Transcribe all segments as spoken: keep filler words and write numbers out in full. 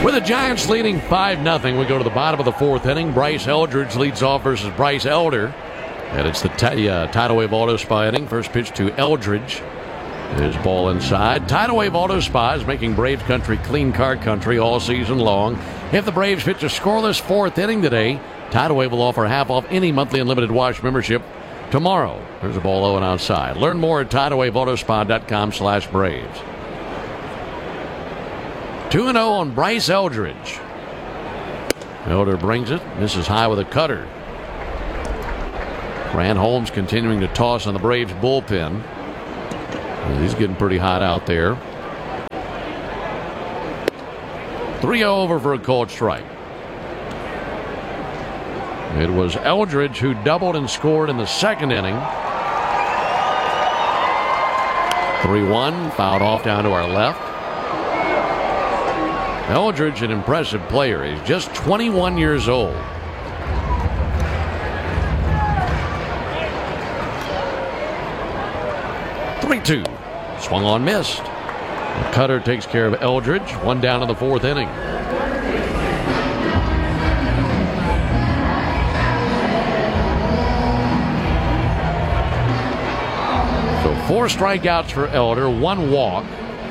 With the Giants leading five nothing, we go to the bottom of the fourth inning. Bryce Eldridge leads off versus Bryce Elder. And it's the t- uh, Tidal Wave Auto Spa inning. First pitch to Eldridge. His ball inside. Tidal Wave Auto Spa is making Braves country clean car country all season long. If the Braves pitch a scoreless fourth inning today, Tidal Wave will offer half off any monthly unlimited wash membership tomorrow. There's a ball low and outside. Learn more at tidal wave auto spa dot com slash Braves. two and oh on Bryce Eldridge. Elder brings it. Misses high with a cutter. Grant Holmes continuing to toss on the Braves bullpen. He's getting pretty hot out there. three oh over for a called strike. It was Eldridge who doubled and scored in the second inning. three one, fouled off down to our left. Eldridge, an impressive player. He's just twenty-one years old. three two. Swung on, missed. The cutter takes care of Eldridge. One down in the fourth inning. So four strikeouts for Elder, one walk.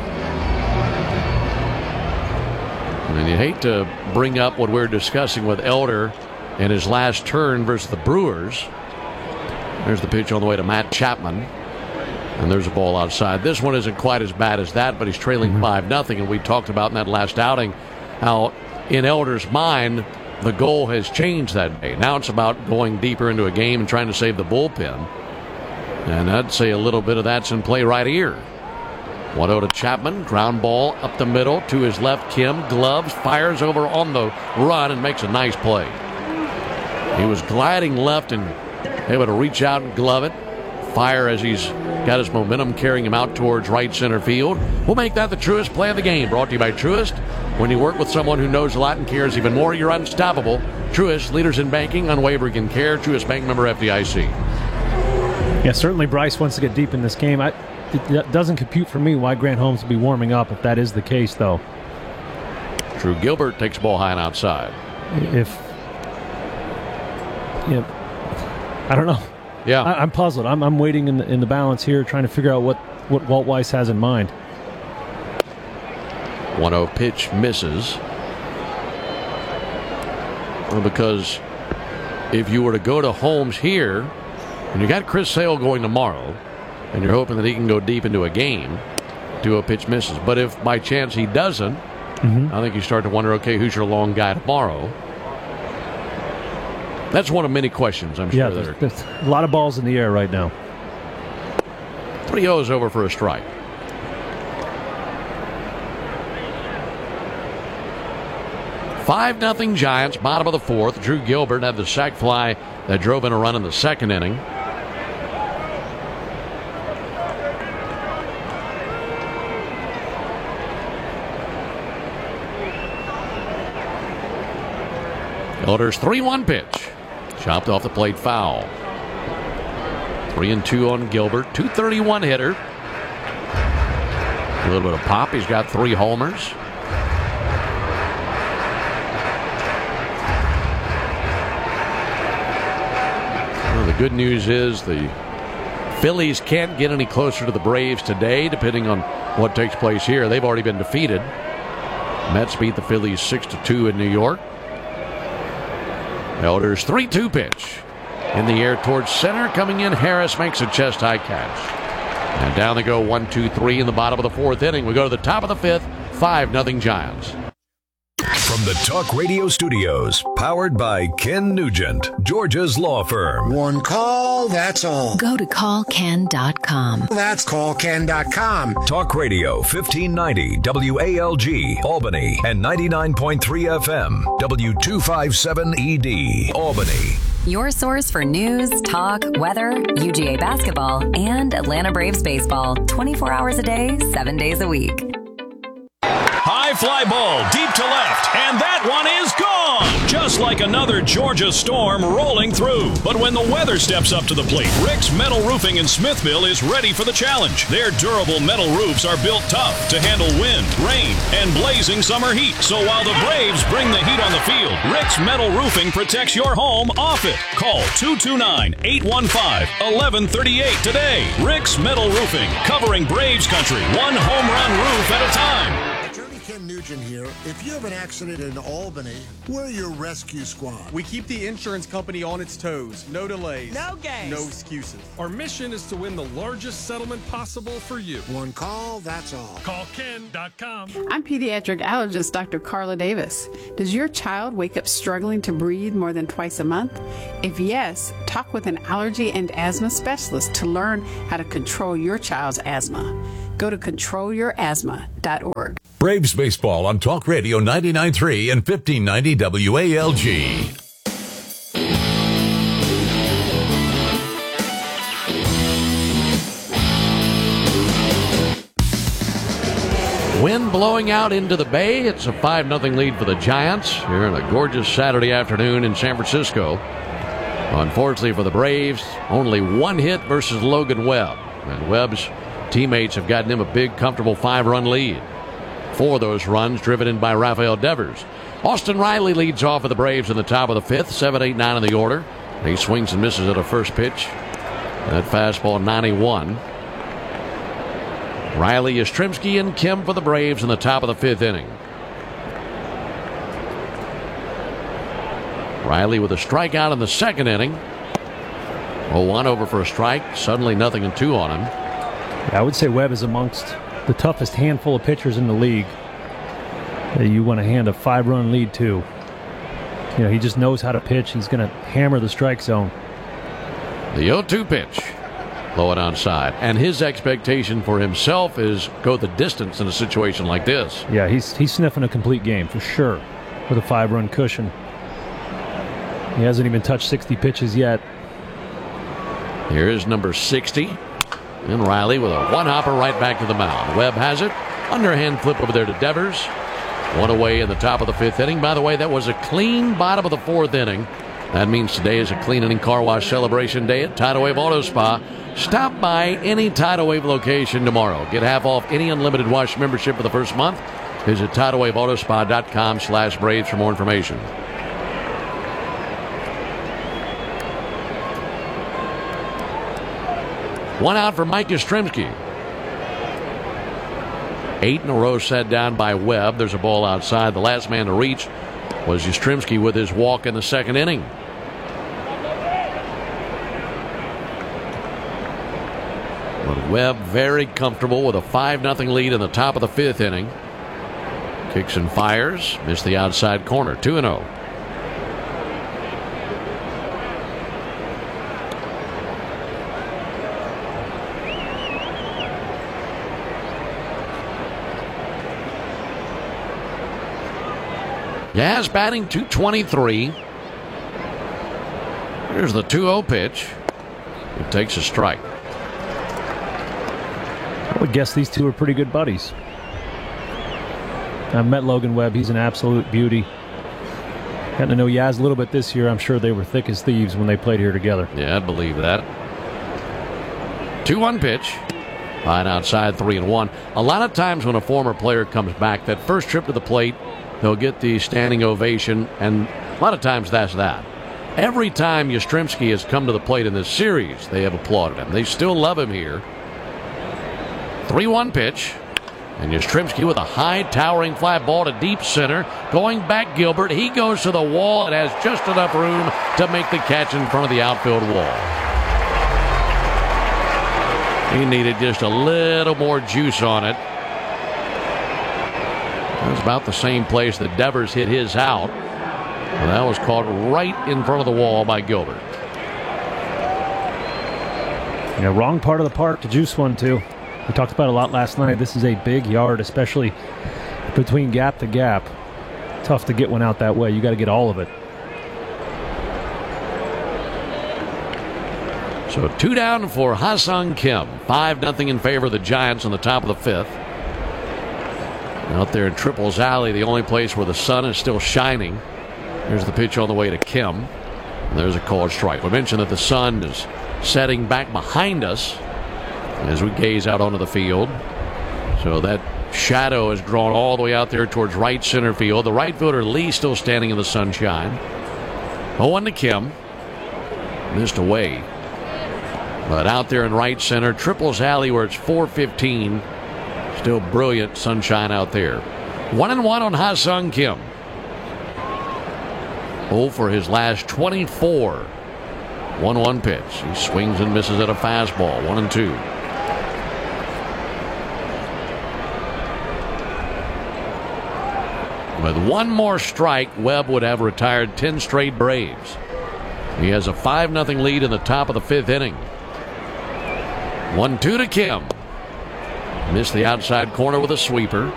And you hate to bring up what we're discussing with Elder in his last turn versus the Brewers. There's the pitch on the way to Matt Chapman. And there's a ball outside. This one isn't quite as bad as that, but he's trailing five nothing. And we talked about in that last outing how in Elder's mind the goal has changed that day. Now it's about going deeper into a game and trying to save the bullpen. And I'd say a little bit of that's in play right here. one oh to Chapman. Ground ball up the middle to his left. Kim gloves, fires over on the run and makes a nice play. He was gliding left and able to reach out and glove it. Fire as he's got his momentum carrying him out towards right center field. We'll make that the Truist play of the game. Brought to you by Truist. When you work with someone who knows a lot and cares even more, you're unstoppable. Truist, leaders in banking, unwavering in care. Truist Bank, member F D I C. Yeah, certainly Bryce wants to get deep in this game. I, it doesn't compute for me why Grant Holmes would be warming up if that is the case, though. Drew Gilbert takes ball high and outside. If, yeah, I don't know. Yeah, I, I'm puzzled. I'm, I'm waiting in the, in the balance here, trying to figure out what, what Walt Weiss has in mind. one oh pitch misses. Well, because if you were to go to Holmes here, and you got Chris Sale going tomorrow, and you're hoping that he can go deep into a game, two oh pitch misses. But if by chance he doesn't, mm-hmm. I think you start to wonder, okay, who's your long guy tomorrow? That's one of many questions, I'm sure. Yeah, there's, there's a lot of balls in the air right now. three oh is over for a strike. five nothing Giants, bottom of the fourth. Drew Gilbert had the sac fly that drove in a run in the second inning. Elder's three one pitch. Chopped off the plate, foul. three and two on Gilbert. two thirty-one hitter. A little bit of pop. He's got three homers. Well, the good news is the Phillies can't get any closer to the Braves today, depending on what takes place here. They've already been defeated. Mets beat the Phillies six to two in New York. Elder's three two pitch. In the air towards center. Coming in, Harris makes a chest-high catch. And down they go, one, two, three in the bottom of the fourth inning. We go to the top of the fifth, five nothing Giants. From the Talk Radio Studios, powered by Ken Nugent, Georgia's law firm. One call, that's all. Go to call ken dot com. That's call ken dot com. Talk Radio, fifteen ninety W A L G, Albany, and ninety-nine point three F M, W two fifty-seven E D, Albany. Your source for news, talk, weather, U G A basketball, and Atlanta Braves baseball. twenty-four hours a day, seven days a week. High fly ball, deep to left, and that one is gone. on, just like another Georgia storm rolling through. But when the weather steps up to the plate, Rick's Metal Roofing in Smithville is ready for the challenge. Their durable metal roofs are built tough to handle wind, rain, and blazing summer heat. So while the Braves bring the heat on the field, Rick's Metal Roofing protects your home off it. Call two two nine, eight one five, one one three eight today. Rick's Metal Roofing, covering Braves country, one home run roof at a time. Ken Nugent here. If you have an accident in Albany, we're your rescue squad. We keep the insurance company on its toes. No delays. No games. No excuses. Our mission is to win the largest settlement possible for you. One call, that's all. Call Ken dot com. I'm pediatric allergist Doctor Carla Davis. Does your child wake up struggling to breathe more than twice a month? If yes, talk with an allergy and asthma specialist to learn how to control your child's asthma. Go to control your asthma dot org. Braves baseball on Talk Radio ninety-nine point three and fifteen ninety W A L G. Wind blowing out into the bay. It's a five nothing lead for the Giants here on a gorgeous Saturday afternoon in San Francisco. Unfortunately for the Braves, only one hit versus Logan Webb. And Webb's teammates have gotten him a big, comfortable five-run lead. Four of those runs driven in by Rafael Devers. Austin Riley leads off for the Braves in the top of the fifth, seven eight nine in the order. He swings and misses at a first pitch. That fastball ninety-one. Riley, Yastrzemski, and Kim for the Braves in the top of the fifth inning. Riley with a strikeout in the second inning. oh one over for a strike. Suddenly nothing and two on him. I would say Webb is amongst the toughest handful of pitchers in the league that you want to hand a five-run lead to. You know, he just knows how to pitch. He's going to hammer the strike zone. The oh two pitch. Low and outside. And his expectation for himself is go the distance in a situation like this. Yeah, he's he's sniffing a complete game for sure with a five-run cushion. He hasn't even touched sixty pitches yet. Here's number sixty. And Riley with a one-hopper right back to the mound. Webb has it. Underhand flip over there to Devers. One away in the top of the fifth inning. By the way, that was a clean bottom of the fourth inning. That means today is a clean inning car wash celebration day at Tidal Wave Auto Spa. Stop by any Tidal Wave location tomorrow. Get half off any unlimited wash membership for the first month. Visit tidal wave auto spa dot com slash Braves for more information. One out for Mike Yastrzemski. Eight in a row set down by Webb. There's a ball outside. The last man to reach was Yastrzemski with his walk in the second inning. But Webb very comfortable with a five nothing lead in the top of the fifth inning. Kicks and fires. Missed the outside corner. two and oh. Yaz batting two twenty-three. Here's the two oh pitch. It takes a strike. I would guess these two are pretty good buddies. I've met Logan Webb. He's an absolute beauty. Gotten to know Yaz a little bit this year. I'm sure they were thick as thieves when they played here together. Yeah, I'd believe that. two one pitch. Line outside, three and one. A lot of times when a former player comes back, that first trip to the plate, they'll get the standing ovation, and a lot of times that's that. Every time Yastrzemski has come to the plate in this series, they have applauded him. They still love him here. three one pitch. And Yastrzemski with a high towering fly ball to deep center. Going back Gilbert. He goes to the wall and has just enough room to make the catch in front of the outfield wall. He needed just a little more juice on it. That was about the same place that Devers hit his out. And that was caught right in front of the wall by Gilbert. Yeah, wrong part of the park to juice one to. We talked about it a lot last night. This is a big yard, especially between gap to gap. Tough to get one out that way. You got to get all of it. So two down for Ha-Seong Kim. five nothing in favor of the Giants on the top of the fifth. Out there in Triples Alley, the only place where the sun is still shining. Here's the pitch on the way to Kim. And there's a called strike. We mentioned that the sun is setting back behind us as we gaze out onto the field. So that shadow is drawn all the way out there towards right center field. The right fielder Lee still standing in the sunshine. oh one to Kim. Missed away. But out there in right center, Triples Alley where it's four fifteen. Still brilliant sunshine out there. One and one on Ha-Seong Kim. oh for his last twenty-four. one one pitch. He swings and misses at a fastball. One and two. With one more strike, Webb would have retired ten straight Braves. He has a five nothing lead in the top of the fifth inning. one two to Kim. Missed the outside corner with a sweeper.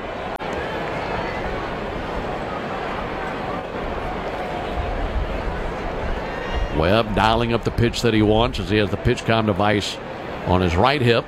Webb dialing up the pitch that he wants as he has the PitchCom device on his right hip.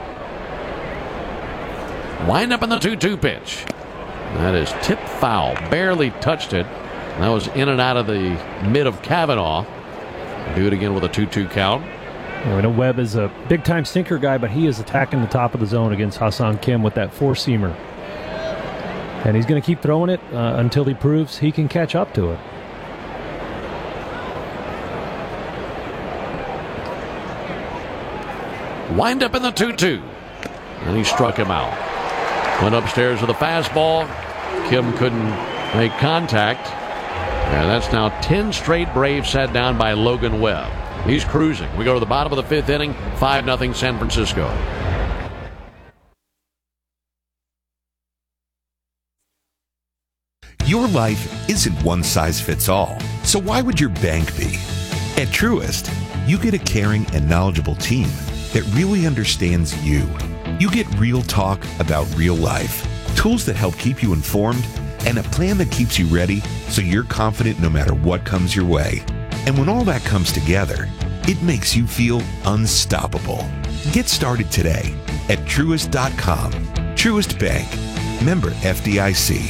Wind up in the two two pitch. That is tip foul. Barely touched it. That was in and out of the mid of Kavanaugh. Do it again with a two two count. I know Webb is a big-time sinker guy, but he is attacking the top of the zone against Ha-Seong Kim with that four-seamer. And he's going to keep throwing it uh, until he proves he can catch up to it. Wind up in the two two. And he struck him out. Went upstairs with a fastball. Kim couldn't make contact. And that's now ten straight Braves sat down by Logan Webb. He's cruising. We go to the bottom of the fifth inning. five nothing San Francisco. Your life isn't one size fits all. So why would your bank be? At Truist, you get a caring and knowledgeable team that really understands you. You get real talk about real life, tools that help keep you informed, and a plan that keeps you ready so you're confident no matter what comes your way. And when all that comes together, it makes you feel unstoppable. Get started today at Truist dot com. Truist Bank. Member F D I C.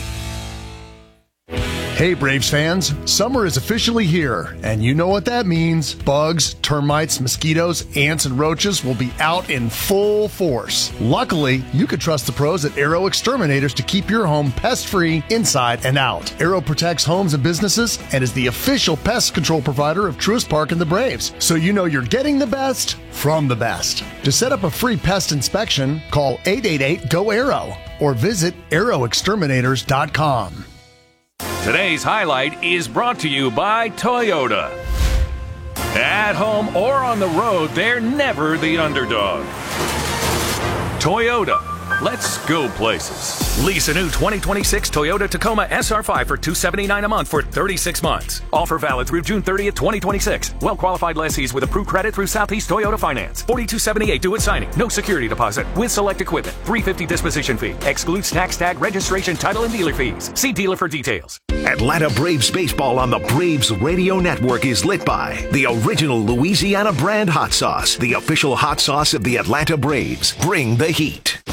Hey Braves fans, summer is officially here, and you know what that means. Bugs, termites, mosquitoes, ants, and roaches will be out in full force. Luckily, you can trust the pros at Arrow Exterminators to keep your home pest-free inside and out. Arrow protects homes and businesses and is the official pest control provider of Truist Park and the Braves, so you know you're getting the best from the best. To set up a free pest inspection, call eight eight eight, G O, ARROW or visit arrow exterminators dot com. Today's highlight is brought to you by Toyota. At home or on the road, they're never the underdog. Toyota. Let's go places. Lease a new twenty twenty-six Toyota Tacoma S R five for two hundred seventy-nine dollars a month for thirty-six months. Offer valid through June thirtieth, twenty twenty-six. Well-qualified lessees with approved credit through Southeast Toyota Finance. forty-two seventy-eight due at signing. No security deposit. With select equipment. three hundred fifty dollars disposition fee. Excludes tax tag, registration, title, and dealer fees. See dealer for details. Atlanta Braves baseball on the Braves Radio Network is lit by the original Louisiana brand hot sauce, the official hot sauce of the Atlanta Braves. Bring the heat.